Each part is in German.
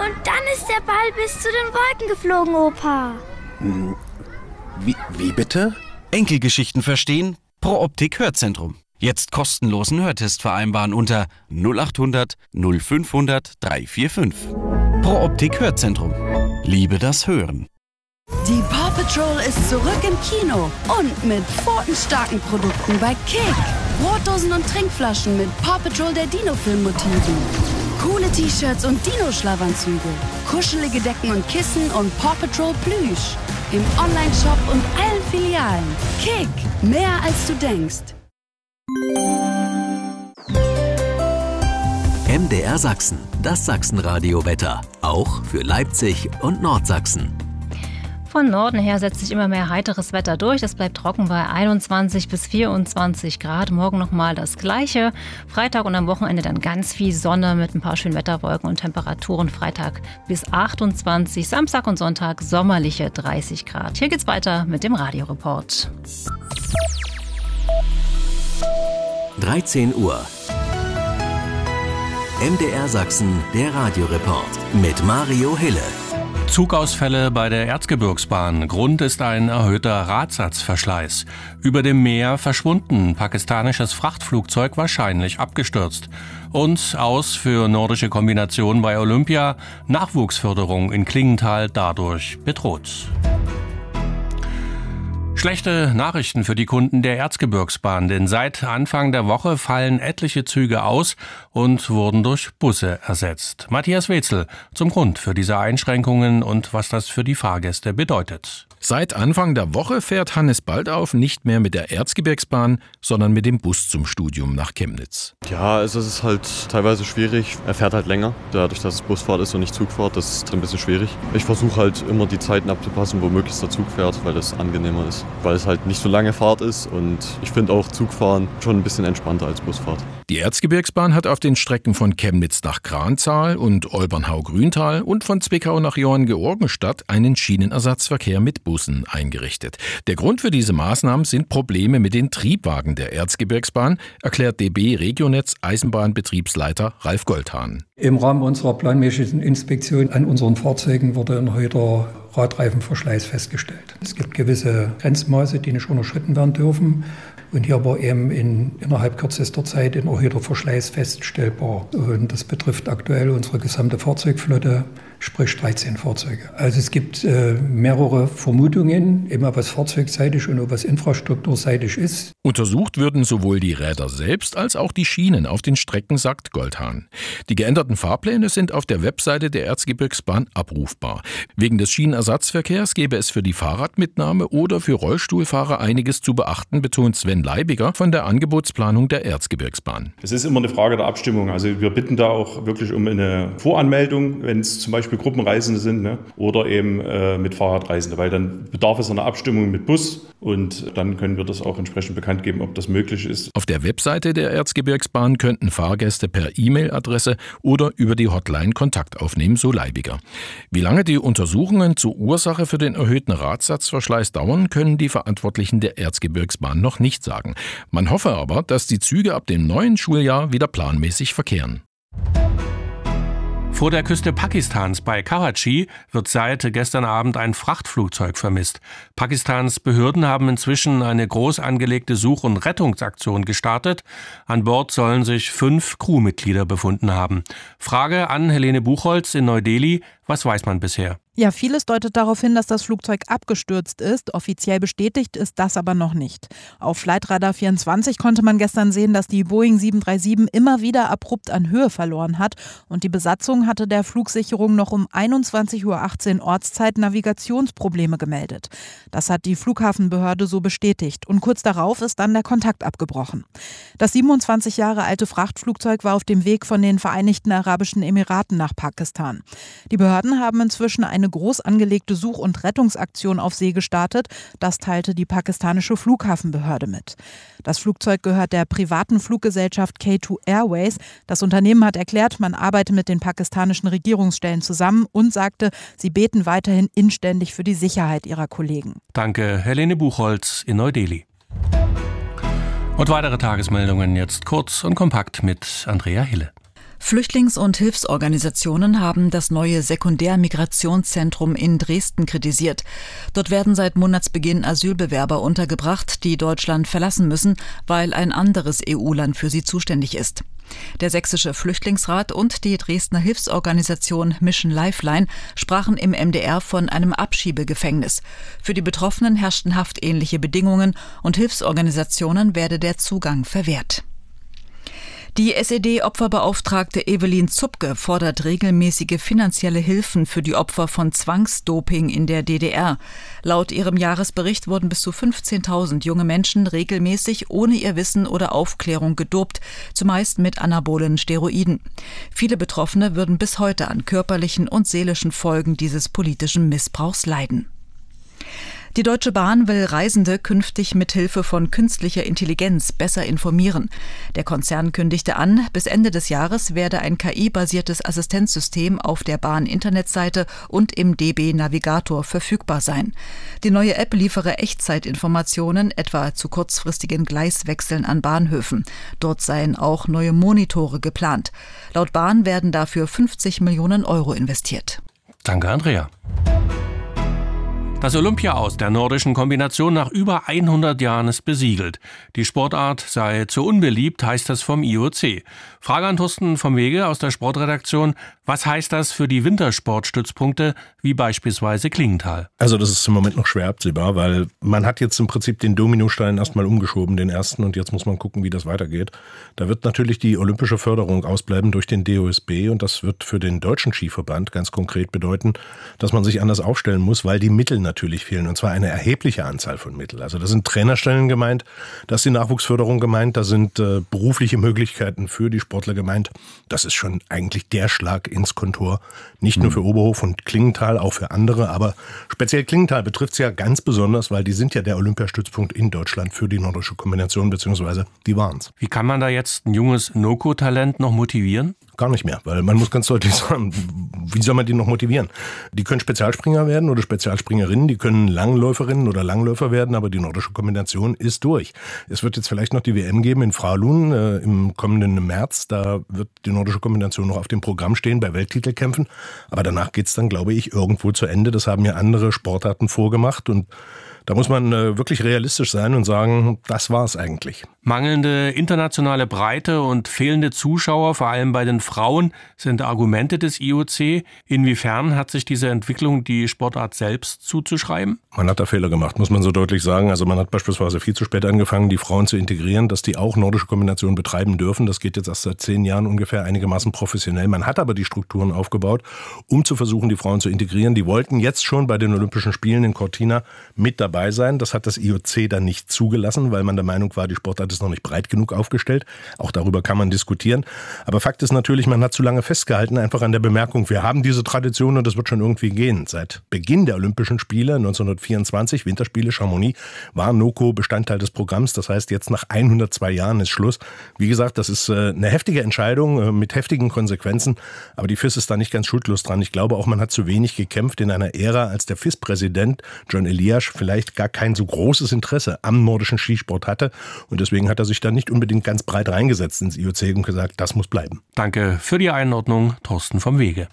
Und dann ist der Ball bis zu den Wolken geflogen, Opa. Wie bitte? Enkelgeschichten verstehen? Pro Optik Hörzentrum. Jetzt kostenlosen Hörtest vereinbaren unter 0800 0500 345. Pro Optik Hörzentrum. Liebe das Hören. Die Paw Patrol ist zurück im Kino und mit pfotenstarken Produkten bei Kick. Brotdosen und Trinkflaschen mit Paw Patrol der Dino-Film-Motiven. Coole T-Shirts und Dino-Schlafanzüge. Kuschelige Decken und Kissen und Paw Patrol Plüsch. Im Online-Shop und allen Filialen. Kick, mehr als du denkst. MDR Sachsen, das Sachsenradio-Wetter. Auch für Leipzig und Nordsachsen. Von Norden her setzt sich immer mehr heiteres Wetter durch. Es bleibt trocken bei 21 bis 24 Grad. Morgen nochmal das Gleiche. Freitag und am Wochenende dann ganz viel Sonne mit ein paar schönen Wetterwolken und Temperaturen. Freitag bis 28, Samstag und Sonntag sommerliche 30 Grad. Hier geht's weiter mit dem Radioreport. 13 Uhr. MDR Sachsen, der Radioreport mit Mario Hille. Zugausfälle bei der Erzgebirgsbahn. Grund ist ein erhöhter Radsatzverschleiß. Über dem Meer verschwunden. Pakistanisches Frachtflugzeug wahrscheinlich abgestürzt. Und aus für nordische Kombination bei Olympia. Nachwuchsförderung in Klingenthal dadurch bedroht. Schlechte Nachrichten für die Kunden der Erzgebirgsbahn, denn seit Anfang der Woche fallen etliche Züge aus und wurden durch Busse ersetzt. Matthias Wetzel zum Grund für diese Einschränkungen und was das für die Fahrgäste bedeutet. Seit Anfang der Woche fährt Hannes Baldauf nicht mehr mit der Erzgebirgsbahn, sondern mit dem Bus zum Studium nach Chemnitz. Ja, also es ist halt teilweise schwierig. Er fährt halt länger, dadurch, dass es Busfahrt ist und nicht Zugfahrt. Das ist ein bisschen schwierig. Ich versuche halt immer die Zeiten abzupassen, wo möglichst der Zug fährt, weil das angenehmer ist. Weil es halt nicht so lange Fahrt ist und ich finde auch Zugfahren schon ein bisschen entspannter als Busfahrt. Die Erzgebirgsbahn hat auf den Strecken von Chemnitz nach Kranzahl und Olbernhau-Grüntal und von Zwickau nach Johanngeorgenstadt einen Schienenersatzverkehr mit Bussen eingerichtet. Der Grund für diese Maßnahmen sind Probleme mit den Triebwagen der Erzgebirgsbahn, erklärt DB Regionetz Eisenbahnbetriebsleiter Ralf Goldhahn. Im Rahmen unserer planmäßigen Inspektion an unseren Fahrzeugen wurde ein erhöhter Radreifenverschleiß festgestellt. Es gibt gewisse Grenzmaße, die nicht unterschritten werden dürfen. Und hier war eben innerhalb kürzester Zeit ein erhöhter Verschleiß feststellbar. Und das betrifft aktuell unsere gesamte Fahrzeugflotte, sprich 13 Fahrzeuge. Also es gibt mehrere Vermutungen, immer was fahrzeugseitig und was infrastrukturseitig ist. Untersucht würden sowohl die Räder selbst als auch die Schienen auf den Strecken, sagt Goldhahn. Die geänderten Fahrpläne sind auf der Webseite der Erzgebirgsbahn abrufbar. Wegen des Schienenersatzverkehrs gäbe es für die Fahrradmitnahme oder für Rollstuhlfahrer einiges zu beachten, betont Sven Leibiger von der Angebotsplanung der Erzgebirgsbahn. Es ist immer eine Frage der Abstimmung. Also wir bitten da auch wirklich um eine Voranmeldung, wenn es zum Beispiel Gruppenreisende sind, ne? Oder eben mit Fahrradreisende, weil dann bedarf es einer Abstimmung mit Bus und dann können wir das auch entsprechend bekannt geben, ob das möglich ist. Auf der Webseite der Erzgebirgsbahn könnten Fahrgäste per E-Mail-Adresse oder über die Hotline Kontakt aufnehmen, so Leibiger. Wie lange die Untersuchungen zur Ursache für den erhöhten Radsatzverschleiß dauern, können die Verantwortlichen der Erzgebirgsbahn noch nicht sagen. Man hoffe aber, dass die Züge ab dem neuen Schuljahr wieder planmäßig verkehren. Vor der Küste Pakistans bei Karachi wird seit gestern Abend ein Frachtflugzeug vermisst. Pakistans Behörden haben inzwischen eine groß angelegte Such- und Rettungsaktion gestartet. An Bord sollen sich 5 Crewmitglieder befunden haben. Frage an Helene Buchholz in Neu-Delhi. Was weiß man bisher? Ja, vieles deutet darauf hin, dass das Flugzeug abgestürzt ist. Offiziell bestätigt ist das aber noch nicht. Auf Flightradar 24 konnte man gestern sehen, dass die Boeing 737 immer wieder abrupt an Höhe verloren hat. Und die Besatzung hatte der Flugsicherung noch um 21:18 Uhr Ortszeit Navigationsprobleme gemeldet. Das hat die Flughafenbehörde so bestätigt. Und kurz darauf ist dann der Kontakt abgebrochen. Das 27 Jahre alte Frachtflugzeug war auf dem Weg von den Vereinigten Arabischen Emiraten nach Pakistan. Die Behörden haben inzwischen eine groß angelegte Such- und Rettungsaktion auf See gestartet. Das teilte die pakistanische Flughafenbehörde mit. Das Flugzeug gehört der privaten Fluggesellschaft K2 Airways. Das Unternehmen hat erklärt, man arbeite mit den pakistanischen Regierungsstellen zusammen und sagte, sie beten weiterhin inständig für die Sicherheit ihrer Kollegen. Danke, Helene Buchholz in Neu-Delhi. Und weitere Tagesmeldungen jetzt kurz und kompakt mit Andrea Hille. Flüchtlings- und Hilfsorganisationen haben das neue Sekundärmigrationszentrum in Dresden kritisiert. Dort werden seit Monatsbeginn Asylbewerber untergebracht, die Deutschland verlassen müssen, weil ein anderes EU-Land für sie zuständig ist. Der Sächsische Flüchtlingsrat und die Dresdner Hilfsorganisation Mission Lifeline sprachen im MDR von einem Abschiebegefängnis. Für die Betroffenen herrschten haftähnliche Bedingungen und Hilfsorganisationen werde der Zugang verwehrt. Die SED-Opferbeauftragte Evelyn Zupke fordert regelmäßige finanzielle Hilfen für die Opfer von Zwangsdoping in der DDR. Laut ihrem Jahresbericht wurden bis zu 15.000 junge Menschen regelmäßig ohne ihr Wissen oder Aufklärung gedopt, zumeist mit anabolen Steroiden. Viele Betroffene würden bis heute an körperlichen und seelischen Folgen dieses politischen Missbrauchs leiden. Die Deutsche Bahn will Reisende künftig mit Hilfe von künstlicher Intelligenz besser informieren. Der Konzern kündigte an, bis Ende des Jahres werde ein KI-basiertes Assistenzsystem auf der Bahn-Internetseite und im DB-Navigator verfügbar sein. Die neue App liefere Echtzeitinformationen, etwa zu kurzfristigen Gleiswechseln an Bahnhöfen. Dort seien auch neue Monitore geplant. Laut Bahn werden dafür 50 Millionen Euro investiert. Danke, Andrea. Das Olympia-Aus der nordischen Kombination nach über 100 Jahren ist besiegelt. Die Sportart sei zu unbeliebt, heißt es vom IOC. Frage an Thorsten vom Wege aus der Sportredaktion. Was heißt das für die Wintersportstützpunkte, wie beispielsweise Klingenthal? Also das ist im Moment noch schwer absehbar, weil man hat jetzt im Prinzip den Dominostein erstmal umgeschoben, den ersten, und jetzt muss man gucken, wie das weitergeht. Da wird natürlich die olympische Förderung ausbleiben durch den DOSB, und das wird für den Deutschen Skiverband ganz konkret bedeuten, dass man sich anders aufstellen muss, weil die Mittel natürlich fehlen, und zwar eine erhebliche Anzahl von Mitteln. Also da sind Trainerstellen gemeint, da ist die Nachwuchsförderung gemeint, da sind berufliche Möglichkeiten für die Sportler gemeint. Das ist schon eigentlich der Schlag ins Kontor. Nicht nur für Oberhof und Klingenthal, auch für andere, aber speziell Klingenthal betrifft es ja ganz besonders, weil die sind ja der Olympiastützpunkt in Deutschland für die nordische Kombination, beziehungsweise die waren's. Wie kann man da jetzt ein junges Noko-Talent noch motivieren? Gar nicht mehr, weil man muss ganz deutlich sagen, wie soll man die noch motivieren? Die können Spezialspringer werden oder Spezialspringerinnen, die können Langläuferinnen oder Langläufer werden, aber die nordische Kombination ist durch. Es wird jetzt vielleicht noch die WM geben in Fralun im kommenden März, da wird die nordische Kombination noch auf dem Programm stehen bei Welttitelkämpfen, aber danach geht's dann, glaube ich, irgendwo zu Ende. Das haben ja andere Sportarten vorgemacht, und da muss man wirklich realistisch sein und sagen, das war's eigentlich. Mangelnde internationale Breite und fehlende Zuschauer, vor allem bei den Frauen, sind Argumente des IOC. Inwiefern hat sich diese Entwicklung die Sportart selbst zuzuschreiben? Man hat da Fehler gemacht, muss man so deutlich sagen. Also man hat beispielsweise viel zu spät angefangen, die Frauen zu integrieren, dass die auch nordische Kombinationen betreiben dürfen. Das geht jetzt erst seit 10 Jahren ungefähr einigermaßen professionell. Man hat aber die Strukturen aufgebaut, um zu versuchen, die Frauen zu integrieren. Die wollten jetzt schon bei den Olympischen Spielen in Cortina mit dabei sein. Das hat das IOC dann nicht zugelassen, weil man der Meinung war, die Sportart ist noch nicht breit genug aufgestellt. Auch darüber kann man diskutieren. Aber Fakt ist natürlich, man hat zu lange festgehalten, einfach an der Bemerkung, wir haben diese Tradition und das wird schon irgendwie gehen. Seit Beginn der Olympischen Spiele 1924, Winterspiele Chamonix, war Noko Bestandteil des Programms. Das heißt, jetzt nach 102 Jahren ist Schluss. Wie gesagt, das ist eine heftige Entscheidung mit heftigen Konsequenzen. Aber die FIS ist da nicht ganz schuldlos dran. Ich glaube auch, man hat zu wenig gekämpft in einer Ära, als der FIS-Präsident John Eliasch vielleicht gar kein so großes Interesse am nordischen Skisport hatte. Und deswegen hat er sich da nicht unbedingt ganz breit reingesetzt ins IOC und gesagt, das muss bleiben. Danke für die Einordnung, Thorsten vom Wege.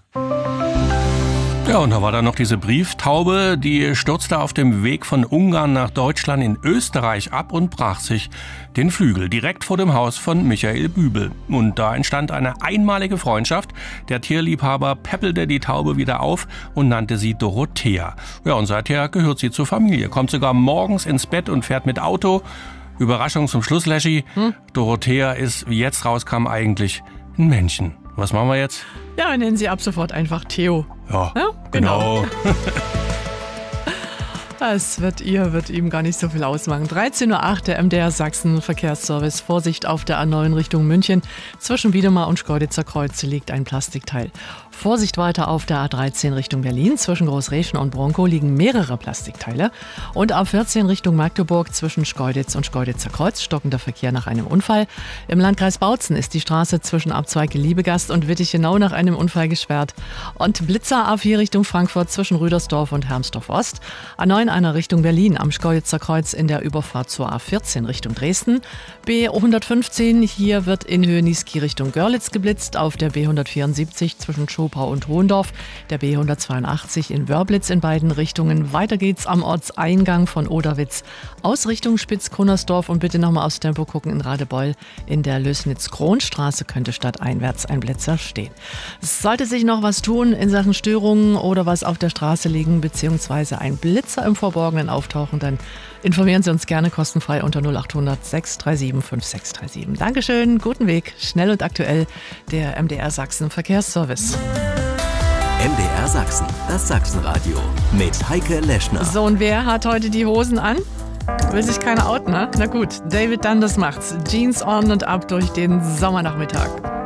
Ja, und da war dann noch diese Brieftaube, die stürzte auf dem Weg von Ungarn nach Deutschland in Österreich ab und brach sich den Flügel direkt vor dem Haus von Michael Bübel. Und da entstand eine einmalige Freundschaft. Der Tierliebhaber päppelte die Taube wieder auf und nannte sie Dorothea. Ja, und seither gehört sie zur Familie, kommt sogar morgens ins Bett und fährt mit Auto. Überraschung zum Schluss, Leschi. Dorothea ist, wie jetzt rauskam, eigentlich ein Männchen. Was machen wir jetzt? Ja, wir nennen sie ab sofort einfach Theo. Ja, genau. Das wird ihm gar nicht so viel ausmachen. 13.08 Uhr, der MDR Sachsen Verkehrsservice. Vorsicht auf der A9 Richtung München. Zwischen Wiedemar und Schkeuditzer Kreuz liegt ein Plastikteil. Vorsicht weiter auf der A13 Richtung Berlin. Zwischen Großreschen und Bronkow liegen mehrere Plastikteile. Und A14 Richtung Magdeburg zwischen Schkeuditz und Schkeuditzer Kreuz stockender Verkehr nach einem Unfall. Im Landkreis Bautzen ist die Straße zwischen Abzweig Liebegast und Wittichenau nach einem Unfall gesperrt. Und Blitzer A4 Richtung Frankfurt zwischen Rüdersdorf und Hermsdorf Ost. A9 einer Richtung Berlin am Schkeuditzer Kreuz in der Überfahrt zur A14 Richtung Dresden. B115, hier wird in Höhe Niesky Richtung Görlitz geblitzt, auf der B174 zwischen Schopau und Hohendorf, der B182 in Wörblitz in beiden Richtungen. Weiter geht's am Ortseingang von Oderwitz aus Richtung Spitzkonersdorf und bitte nochmal aufs Tempo gucken in Radebeul. In der Lößnitz-Kronstraße könnte stadteinwärts ein Blitzer stehen. Sollte sich noch was tun in Sachen Störungen oder was auf der Straße liegen, beziehungsweise ein Blitzer im Verborgenen auftauchen, dann informieren Sie uns gerne kostenfrei unter 0800 637 5637. Dankeschön, guten Weg, schnell und aktuell, der MDR Sachsen Verkehrsservice. MDR Sachsen, das Sachsenradio mit Heike Leschner. So, und wer hat heute die Hosen an? Will sich keiner outen, ne? Na gut, David Dunn, das macht's. Jeans on und ab durch den Sommernachmittag.